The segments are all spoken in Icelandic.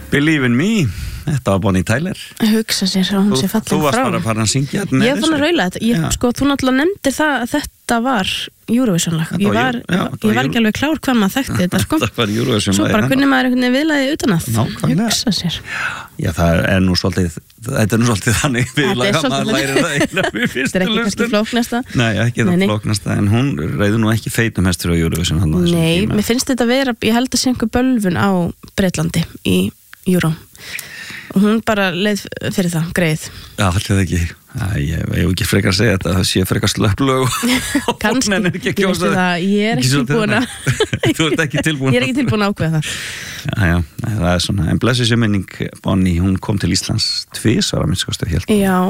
Believe in Me, þetta var Bonnie Tyler. Hugsa sér að hún sé fallin frá. Þú varst bara að fara að syngja þetta. Ég var fann að raula þetta. Sko, þú náttúrulega nefndir það að þetta var Eurovision-lag. Ég var ekki alveg klár hvað maður þekkti þetta, sko. Þetta var Eurovision-lag. Svo bara kunni maður einhvern veginn viðlagið utan að. Hugsa sér. Já, það er nú svolítið, þetta er nú svolítið þannig viðlag að maður lærir það eiginlega við fyrstu Þetta er ekki kannski flóknasta. Nei, ekki það flóknasta, en hún reiður nú ekki feitum hestur á Eurovision. Nei, mér finnst þetta vera, ég held að sé einhver bölvun á Bretlandi í Euro. Og hún bara leið fyrir það, greið. Já, alltaf ekki. Ég hef ekki frekar að segja þetta, það sé frekar slöpplög og kannski, ég er ekki tilbúin að Þú ert ekki tilbúin Ég er ekki tilbúin að ákveða það. Já, það er svona, en blessu sér minning Bonnie, hún kom til Íslands tvisvar að minnskostu helt. Já.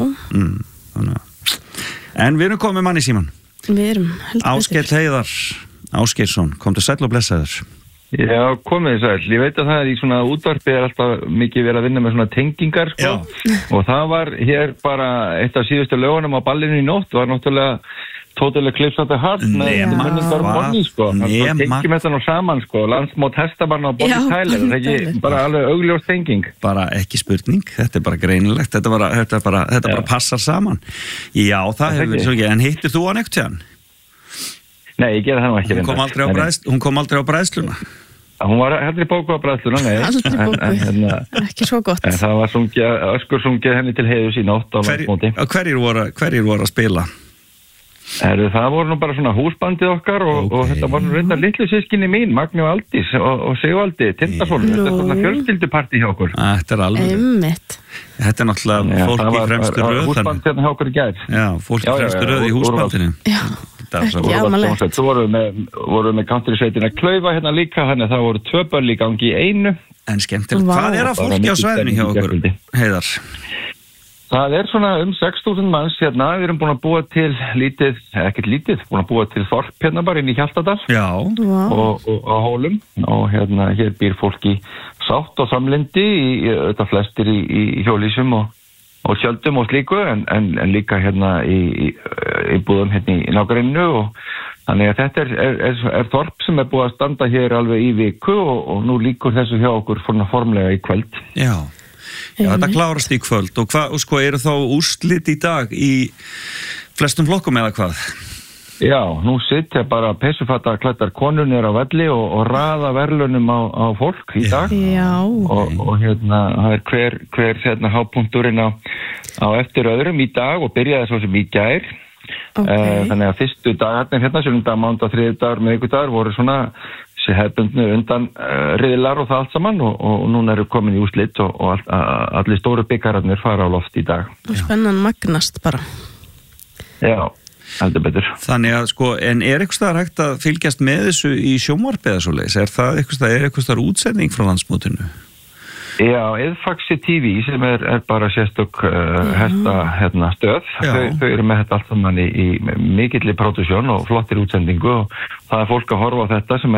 En við erum komið mann í síman. Við erum, heldur Ásgeir Heiðar Ásgeirsson, komdu sæll og blessaður. Já, komið sæll. Ég veit að það er í svona útvarpi alltaf mikið verið að vinna með svona tengingar, sko. Og það var hér bara eitt af síðustu lögunum á ballinu í nótt, var náttúrulega Total Eclipse of the Heart með menningar Bonnie, sko. Það tengjum þetta nú saman, sko. Landsmót hestamann og Bonnie Tyler, það er ekki bara alveg augljós tenging. Bara ekki spurning, þetta er bara greinilegt, þetta bara passar saman. Já, það hefur verið svo ekki, en hittir þú hann ekkert hann? Nei, ég gerði það nú ekki. Hún kom aldrei á bræðsluna? Hún var aldrei bóku á bræðsluna, nei. Aldrei bóku, ekki svo gott. En það var öskur sungið henni til heiðus í nótt á landsmóti. Hverjir voru að spila? Það voru nú bara svona húsbandið okkar og þetta var nú reyndar litlu sískinni mín, Magni og Aldís og Sigvaldi, Tindasson. Þetta er svona fjölskyldupartí hjá okkur. Þetta er alveg. Þetta er náttúrulega fólk í fremstu röð. Húsbandið hérna hjá okkur í gær. Já, fólk í fremstu röð í húsbandinu. Já. Ekki ámalegt. Svo vorum við með countrysveitina Klaufa hérna líka, þannig að það voru 2 böll í gangi í einu. En skemmtilegt. Hvað er að fólki á svæðinu hjá okkur, Heiðar? Það er svona 6.000 manns hérna, við erum búin að búa til búin að búa til þorp hérna bara inn í Hjaltadal. Já. Og á Hólum, og hérna hér býr fólk í sátt og samlyndi, þetta flestir í hjólísum og sjöldum og slíku, en líka hérna í búðum hérna í nágrinu, og þannig að þetta er þorp sem er búið að standa hér alveg í viku og nú líkur þessu hjá okkur formlega í kvöld. Já, þetta klárast í kvöld og sko eru þá úrslit í dag í flestum flokkum eða hvað? Já, nú sitja bara peysufatta klæddar konur á velli og raða verðlaunum á fólk í dag. Já. Og hérna, það er hver hérna hápunkturinn á eftir öðrum í dag og byrjaði svo sem í gær. Þannig að fyrstu dagarnir hérna, sjöfndag, mánudag, þriðjudagur, miðvikudagur voru svona hefðbundnu undan riðlar og það allt saman og núna eru komin í úrslit og allir stóru byggararnir fara á loft í dag. Spennan magnast bara. Já. Heldur betur. Þannig að sko, en er eitthvað staðar hægt að fylgjast með þessu í sjónvarpi eða svoleiðis? Er eitthvað staðar útsending frá landsmótinu? Já, Eðfaxi TV sem er bara sérstök hesta stöð. Þau eru með þetta allt saman í mikilli pródusjón og flottir útsendingu og það er fólk að horfa á þetta sem